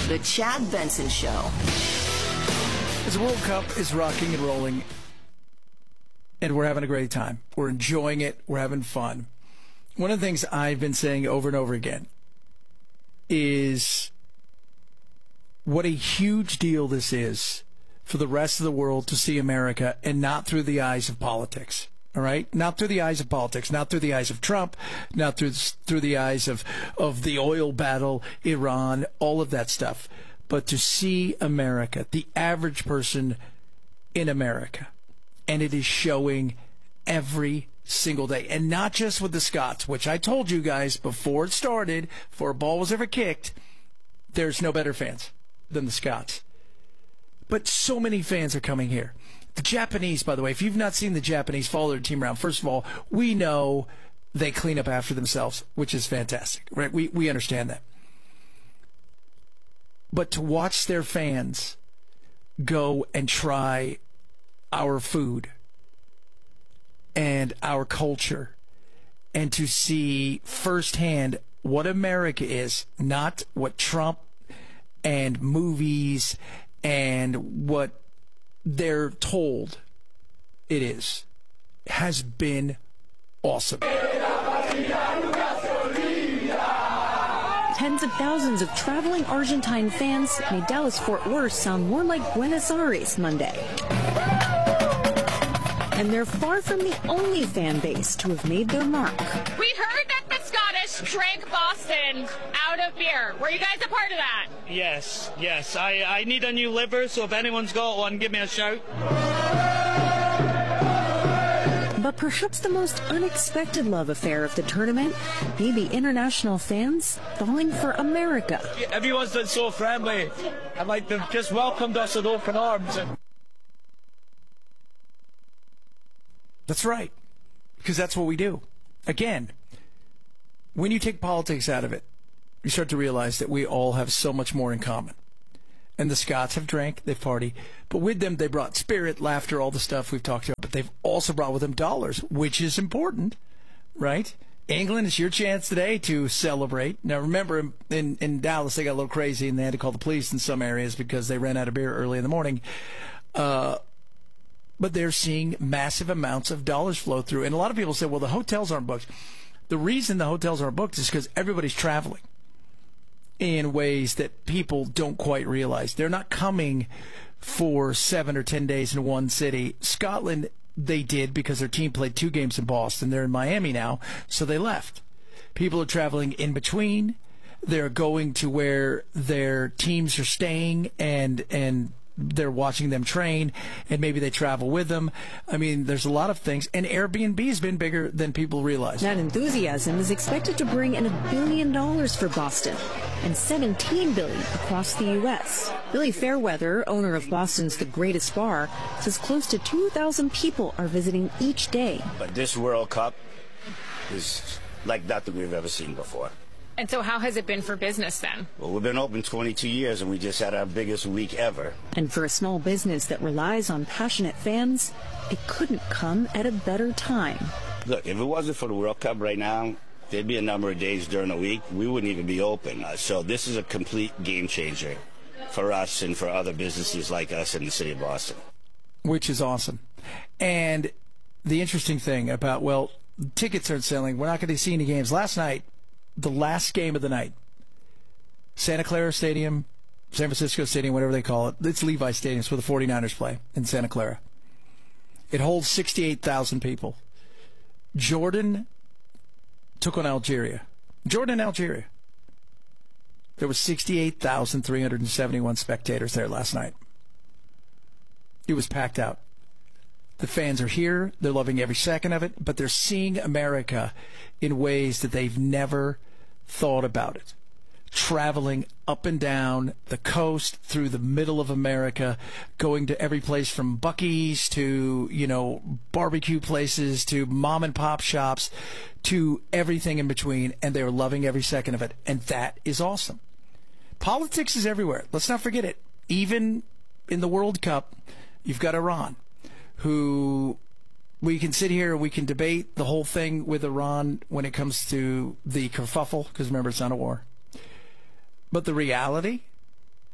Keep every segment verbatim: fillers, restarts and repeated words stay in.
The Chad Benson Show. As the World Cup is rocking and rolling, and we're having a great time. We're enjoying it. We're having fun. One of the things I've been saying over and over again is what a huge deal this is for the rest of the world to see America, and not through the eyes of politics. All right? Not through the eyes of politics, not through the eyes of Trump, not through through the eyes of, of the oil battle, Iran, all of that stuff. But to see America, the average person in America. And it is showing every single day. And not just with the Scots, which I told you guys before it started, before a ball was ever kicked, there's no better fans than the Scots. But so many fans are coming here. The Japanese, by the way, if you've not seen the Japanese follow their team around, first of all, we know they clean up after themselves, which is fantastic, right? We we understand that. But to watch their fans go and try our food and our culture, and to see firsthand what America is, not what Trump and movies and what they're told it is, has been awesome. Tens of thousands of traveling Argentine fans made Dallas-Fort Worth sound more like Buenos Aires Monday. And they're far from the only fan base to have made their mark. We heard that the Scottish drank Boston out of beer. Were you guys a part of that? Yes, yes. I, I need a new liver, so if anyone's got one, give me a shout. But perhaps the most unexpected love affair of the tournament may be international fans falling for America. Everyone's been so friendly, and like they've just welcomed us with open arms. That's right, because that's what we do. Again, when you take politics out of it, you start to realize that we all have so much more in common. And the Scots have drank, they've partied, but with them they brought spirit, laughter, all the stuff we've talked about. But they've also brought with them dollars, which is important, right? England, it's your chance today to celebrate. Now, remember, in, in Dallas, they got a little crazy, and they had to call the police in some areas because they ran out of beer early in the morning. Uh, but they're seeing massive amounts of dollars flow through. And a lot of people say, well, the hotels aren't booked. The reason the hotels aren't booked is because everybody's traveling in ways that people don't quite realize. They're not coming for seven or ten days in one city. Scotland, they did because their team played two games in Boston. They're in Miami now, so they left. People are traveling in between. They're going to where their teams are staying, and and they're watching them train, and maybe they travel with them. I mean, there's a lot of things. And Airbnb has been bigger than people realize. That enthusiasm is expected to bring in a billion dollars for Boston and seventeen billion dollars across the U S Billy Fairweather, owner of Boston's The Greatest Bar, says close to two thousand people are visiting each day. But this World Cup is like nothing we've ever seen before. And so how has it been for business then? Well, we've been open twenty-two years, and we just had our biggest week ever. And for a small business that relies on passionate fans, it couldn't come at a better time. Look, if it wasn't for the World Cup right now, there'd be a number of days during the week we wouldn't even be open. Uh, so this is a complete game changer for us and for other businesses like us in the city of Boston. Which is awesome. And the interesting thing about, well, tickets aren't selling. We're not going to see any games. Last night, the last game of the night, Santa Clara Stadium, San Francisco Stadium, whatever they call it. It's Levi Stadium. It's where the forty-niners play in Santa Clara. It holds sixty-eight thousand people. Jordan took on Algeria. Jordan and Algeria. There were sixty-eight thousand three hundred seventy-one spectators there last night. It was packed out. The fans are here. They're loving every second of it, but they're seeing America in ways that they've never thought about it. Traveling up and down the coast through the middle of America, going to every place from Buc-ee's to, you know, barbecue places to mom and pop shops to everything in between, and they're loving every second of it, and that is awesome. Politics is everywhere. Let's not forget it. Even in the World Cup, you've got Iran, who we can sit here and we can debate the whole thing with Iran when it comes to the kerfuffle, because remember, it's not a war. But the reality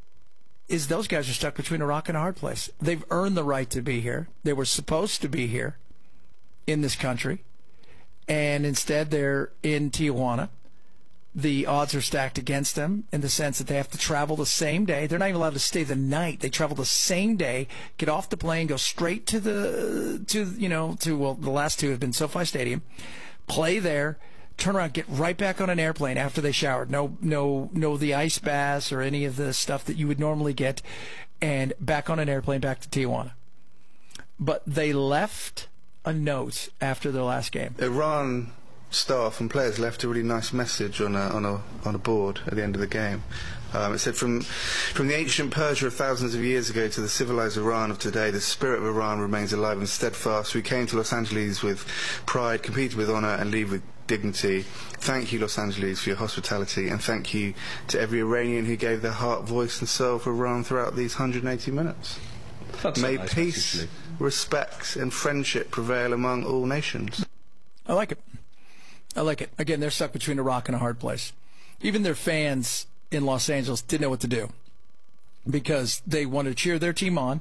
is those guys are stuck between a rock and a hard place. They've earned the right to be here. They were supposed to be here in this country, and instead they're in Tijuana. The odds are stacked against them in the sense that they have to travel the same day. They're not even allowed to stay the night. They travel the same day, get off the plane, go straight to the, to you know, to, well, the last two have been SoFi Stadium, play there, turn around, get right back on an airplane after they showered. No, no, no, the ice baths or any of the stuff that you would normally get, and back on an airplane back to Tijuana. But they left a note after their last game. Iran staff and players left a really nice message on a on a on a board at the end of the game. Um, it said, from from the ancient Persia of thousands of years ago to the civilized Iran of today, the spirit of Iran remains alive and steadfast. We came to Los Angeles with pride, competed with honor, and leave with dignity. Thank you, Los Angeles, for your hospitality, and thank you to every Iranian who gave their heart, voice, and soul for Iran throughout these one hundred eighty minutes. That's May nice, peace, actually. respect, and friendship prevail among all nations. I like it. I like it. Again, they're stuck between a rock and a hard place. Even their fans in Los Angeles didn't know what to do because they wanted to cheer their team on.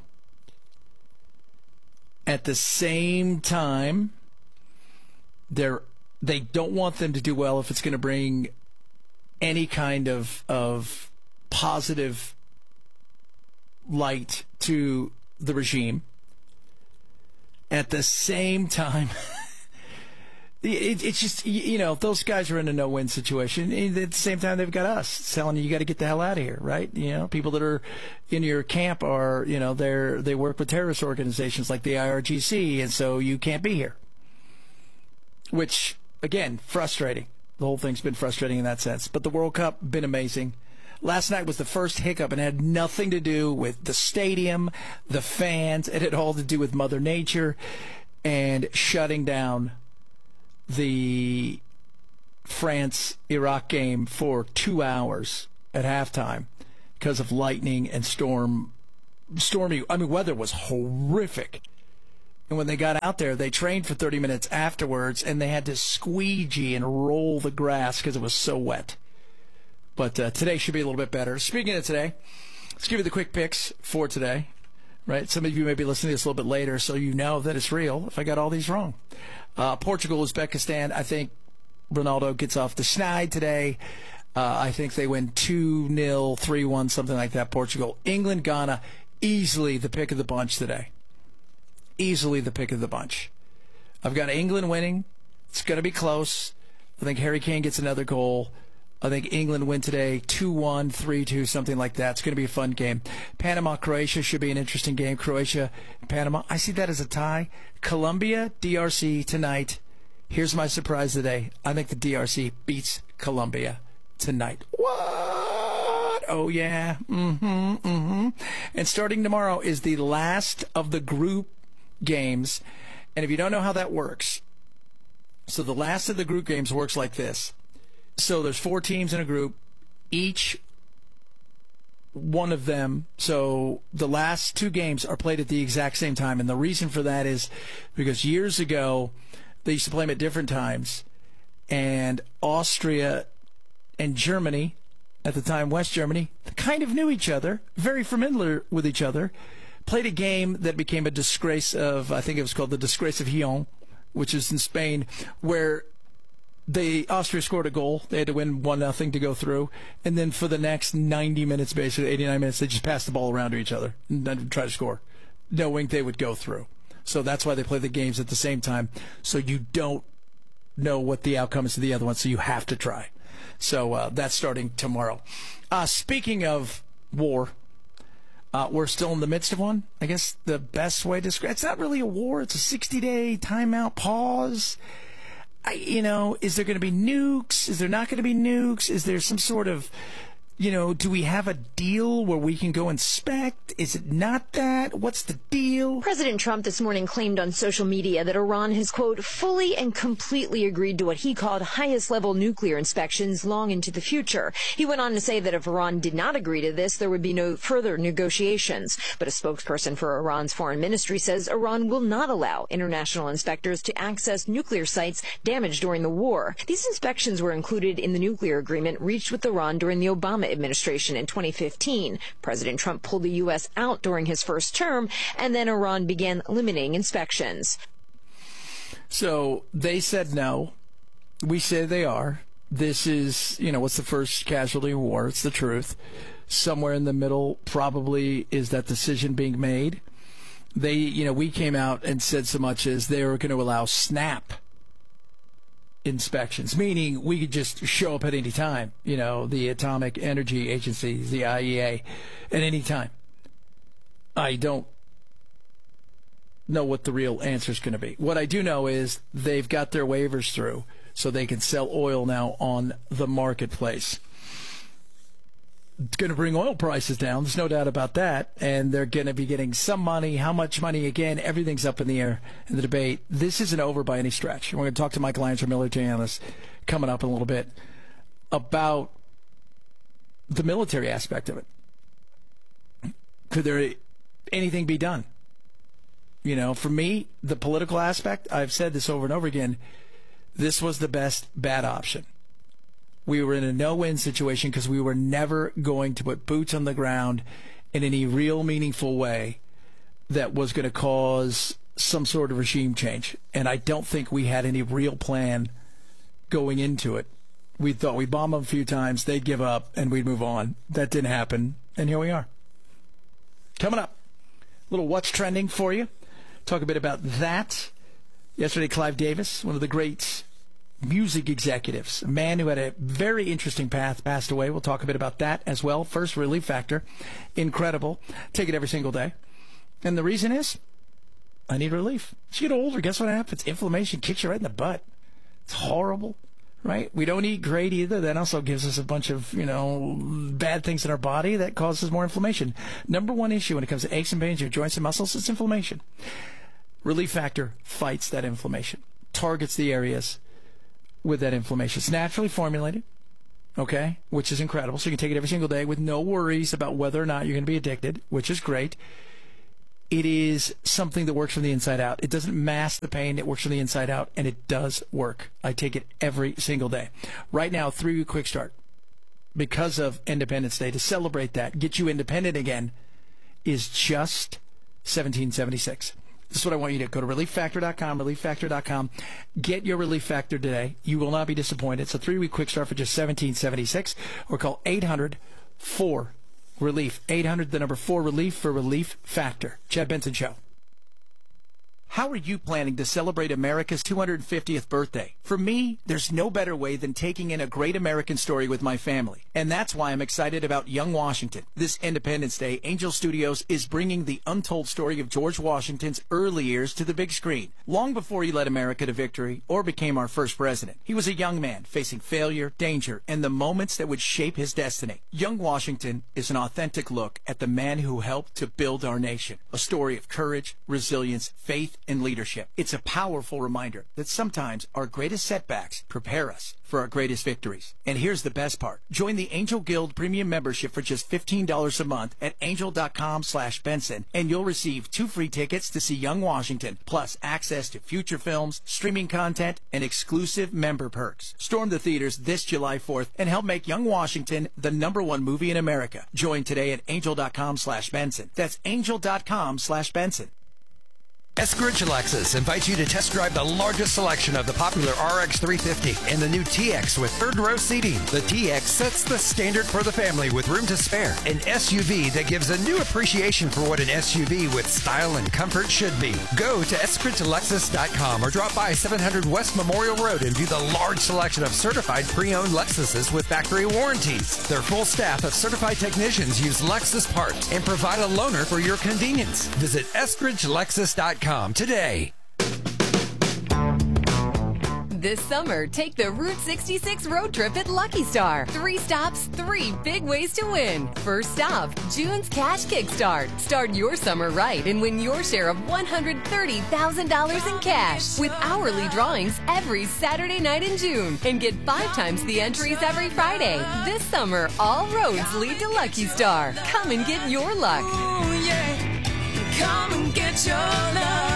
At the same time, they're, they don't want them to do well if it's going to bring any kind of of positive light to the regime. At the same time, it, it's just, you know, those guys are in a no-win situation. And at the same time, they've got us telling you, you got to get the hell out of here, right? You know, people that are in your camp are, you know, they're they work with terrorist organizations like the I R G C, and so you can't be here. Which, again, frustrating. The whole thing's been frustrating in that sense. But the World Cup, been amazing. Last night was the first hiccup, and it had nothing to do with the stadium, the fans. It had all to do with Mother Nature and shutting down the France-Iraq game for two hours at halftime because of lightning and storm, stormy. I mean, weather was horrific. And when they got out there, they trained for thirty minutes afterwards, and they had to squeegee and roll the grass because it was so wet. But uh, today should be a little bit better. Speaking of today, let's give you the quick picks for today. Right? Some of you may be listening to this a little bit later, so you know that it's real if I got all these wrong. Uh, Portugal, Uzbekistan, I think Ronaldo gets off the schneid today. Uh, I think they win two nil, three one, something like that, Portugal. England, Ghana, easily the pick of the bunch today. Easily the pick of the bunch. I've got England winning. It's going to be close. I think Harry Kane gets another goal. I think England win today two one, three two, something like that. It's going to be a fun game. Panama, Croatia should be an interesting game. Croatia, Panama. I see that as a tie. Colombia, D R C tonight. Here's my surprise today. I think the D R C beats Colombia tonight. What? Oh, yeah. Mm-hmm, mm-hmm. And starting tomorrow is the last of the group games. And if you don't know how that works, so the last of the group games works like this. So there's four teams in a group, each one of them. So the last two games are played at the exact same time. And the reason for that is because years ago, they used to play them at different times. And Austria and Germany, at the time West Germany, kind of knew each other, very familiar with each other, played a game that became a disgrace of, I think it was called the Disgrace of Lyon, which is in Spain, where They Austria scored a goal. They had to win one nothing to go through, and then for the next ninety minutes, basically eighty-nine minutes, they just passed the ball around to each other and then try to score, knowing they would go through. So that's why they play the games at the same time, so you don't know what the outcome is to the other one, so you have to try. So uh, that's starting tomorrow. Uh, speaking of war, uh, we're still in the midst of one. I guess the best way to describe it's not really a war. It's a sixty-day timeout pause. I, you know, is there going to be nukes? Is there not going to be nukes? Is there some sort of, you know, do we have a deal where we can go inspect? Is it not that? What's the deal? President Trump this morning claimed on social media that Iran has, quote, fully and completely agreed to what he called highest-level nuclear inspections long into the future. He went on to say that if Iran did not agree to this, there would be no further negotiations. But a spokesperson for Iran's foreign ministry says Iran will not allow international inspectors to access nuclear sites damaged during the war. These inspections were included in the nuclear agreement reached with Iran during the Obama Obama administration in twenty fifteen. President Trump pulled the U S out during his first term, and then Iran began limiting inspections. So they said no. We say they are. This is, you know, what's the first casualty in war? It's the truth. Somewhere in the middle probably is that decision being made. They, you know, we came out and said so much as they were going to allow snap inspections, meaning we could just show up at any time, you know, the Atomic Energy Agency, the I A E A, at any time. I don't know what the real answer is going to be. What I do know is they've got their waivers through so they can sell oil now on the marketplace. It's going to bring oil prices down. There's no doubt about that. And they're going to be getting some money. How much money? Again, everything's up in the air in the debate. This isn't over by any stretch. We're going to talk to Michael Lyons, our military analyst, coming up in a little bit about the military aspect of it. Could there anything be done? You know, for me, the political aspect, I've said this over and over again, this was the best bad option. We were in a no-win situation because we were never going to put boots on the ground in any real meaningful way that was going to cause some sort of regime change. And I don't think we had any real plan going into it. We thought we'd bomb them a few times, they'd give up, and we'd move on. That didn't happen, and here we are. Coming up, a little what's trending for you. Talk a bit about that. Yesterday, Clive Davis, one of the great music executives, a man who had a very interesting path, passed away. We'll talk a bit about that as well. First, Relief Factor. Incredible. Take it every single day. And the reason is, I need relief. As you get older, guess what happens? Inflammation kicks you right in the butt. It's horrible, right? We don't eat great either. That also gives us a bunch of, you know, bad things in our body that causes more inflammation. Number one issue when it comes to aches and pains, your joints and muscles, it's inflammation. Relief Factor fights that inflammation, targets the areas with that inflammation. It's naturally formulated, okay, which is incredible. So you can take it every single day with no worries about whether or not you're going to be addicted, which is great. It is something that works from the inside out. It doesn't mask the pain. It works from the inside out, and it does work. I take it every single day. Right now, three-week quick start, because of Independence Day, to celebrate that, get you independent again, is just seventeen seventy-six. This is what I want you to do. Go to relief factor dot com, relief factor dot com. Get your Relief Factor today. You will not be disappointed. It's a three-week quick start for just seventeen seventy-six. Or call eight hundred four relief. eight hundred, the number four, relief for Relief Factor. Chad Benson Show. How are you planning to celebrate America's two hundred fiftieth birthday? For me, there's no better way than taking in a great American story with my family. And that's why I'm excited about Young Washington. This Independence Day, Angel Studios is bringing the untold story of George Washington's early years to the big screen. Long before he led America to victory or became our first president, he was a young man facing failure, danger, and the moments that would shape his destiny. Young Washington is an authentic look at the man who helped to build our nation. A story of courage, resilience, faith, and leadership. It's a powerful reminder that sometimes our greatest setbacks prepare us for our greatest victories. And here's the best part. Join the Angel Guild Premium membership for just fifteen dollars a month at angel dot com slash Benson, and you'll receive two free tickets to see Young Washington, plus access to future films, streaming content, and exclusive member perks. Storm the theaters this July fourth and help make Young Washington the number one movie in America. Join today at angel dot com slash Benson. That's angel dot com slash Benson. Eskridge Lexus invites you to test drive the largest selection of the popular R X three fifty and the new T X with third row seating. The T X sets the standard for the family with room to spare. An S U V that gives a new appreciation for what an S U V with style and comfort should be. Go to eskridge lexus dot com or drop by seven hundred West Memorial Road and view the large selection of certified pre-owned Lexuses with factory warranties. Their full staff of certified technicians use Lexus parts and provide a loaner for your convenience. Visit eskridge lexus dot com today. This summer, take the Route sixty-six road trip at Lucky Star. Three stops, three big ways to win. First stop, June's Cash Kickstart. Start your summer right and win your share of one hundred thirty thousand dollars in cash with hourly drawings every Saturday night in June. And get five times the entries every Friday. This summer, all roads lead to Lucky Star. Come and get your luck. Ooh, yeah. Come and get your luck.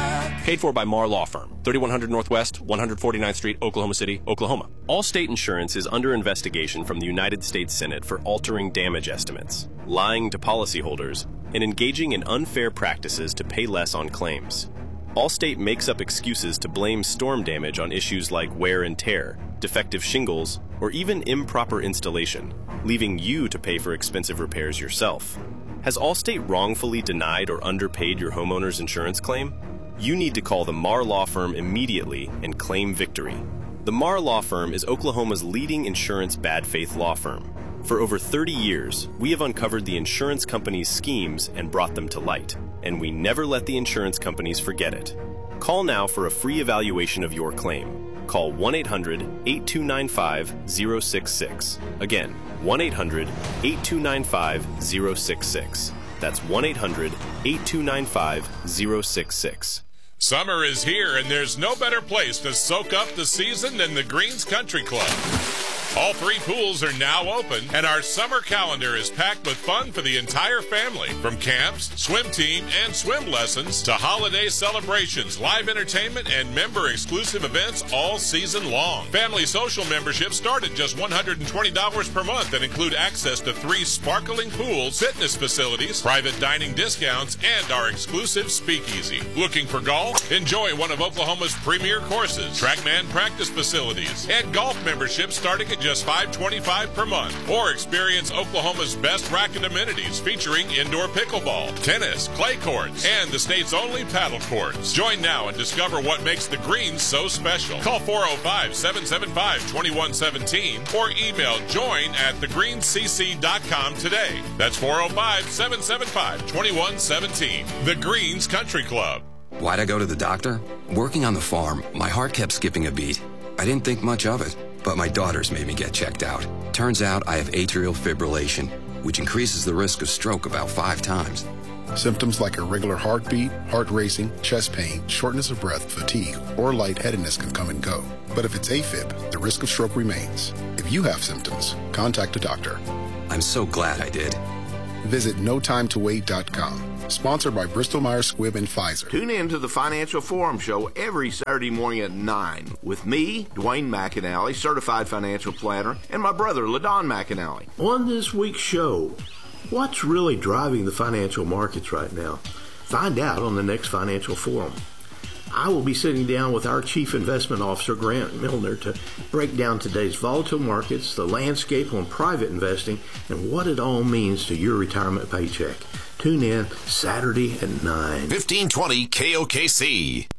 Paid for by Marr Law Firm, thirty-one hundred Northwest, one forty-ninth Street, Oklahoma City, Oklahoma. Allstate Insurance is under investigation from the United States Senate for altering damage estimates, lying to policyholders, and engaging in unfair practices to pay less on claims. Allstate makes up excuses to blame storm damage on issues like wear and tear, defective shingles, or even improper installation, leaving you to pay for expensive repairs yourself. Has Allstate wrongfully denied or underpaid your homeowner's insurance claim? You need to call the Marr Law Firm immediately and claim victory. The Marr Law Firm is Oklahoma's leading insurance bad faith law firm. For over thirty years, we have uncovered the insurance companies' schemes and brought them to light, and we never let the insurance companies forget it. Call now for a free evaluation of your claim. Call one eight hundred, eight two nine five, zero six six. Again, one eight hundred, eight two nine five, zero six six. That's one eight hundred, eight two nine five, zero six six. Summer is here, and there's no better place to soak up the season than the Greens Country Club. All three pools are now open, and our summer calendar is packed with fun for the entire family. From camps, swim team, and swim lessons to holiday celebrations, live entertainment, and member-exclusive events all season long. Family social memberships start at just one hundred twenty dollars per month and include access to three sparkling pools, fitness facilities, private dining discounts, and our exclusive speakeasy. Looking for golf? Enjoy one of Oklahoma's premier courses, TrackMan practice facilities, and golf memberships starting at just five dollars and twenty-five cents per month. Or experience Oklahoma's best racket amenities featuring indoor pickleball, tennis, clay courts, and the state's only paddle courts. Join now and discover what makes the Greens so special. Call four oh five, seven seven five, two one one seven or email join at the greens c c dot com today. That's four oh five, seven seven five, two one one seven. The Greens Country Club. Why'd I go to the doctor? Working on the farm, my heart kept skipping a beat. I didn't think much of it, but my daughters made me get checked out. Turns out I have atrial fibrillation, which increases the risk of stroke about five times. Symptoms like irregular heartbeat, heart racing, chest pain, shortness of breath, fatigue, or lightheadedness can come and go. But if it's AFib, the risk of stroke remains. If you have symptoms, contact a doctor. I'm so glad I did. Visit no time to wait dot com. Sponsored by Bristol Myers Squibb and Pfizer. Tune in to the Financial Forum Show every Saturday morning at nine with me, Dwayne McAnally, certified financial planner, and my brother, LaDon McAnally. On this week's show, what's really driving the financial markets right now? Find out on the next Financial Forum. I will be sitting down with our Chief Investment Officer, Grant Milner, to break down today's volatile markets, the landscape on private investing, and what it all means to your retirement paycheck. Tune in Saturday at nine. fifteen twenty K O K C.